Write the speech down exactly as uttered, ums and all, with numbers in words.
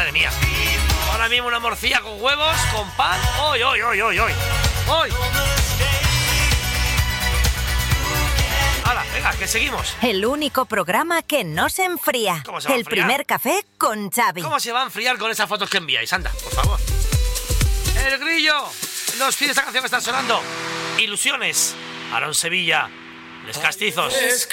madre mía. Ahora mismo una morcilla con huevos, con pan. ¡Hoy, hoy, hoy, hoy, hoy! ¡Hoy! ¡Hala, venga, que seguimos! El único programa que no se enfría. ¿Cómo se va a El enfriar? primer café con Xavi. ¿Cómo se va a enfriar con esas fotos que enviáis? Anda, por favor. El Grillo nos pide esta canción que está sonando. Ilusiones. Aarón Sevilla. Les Castizos.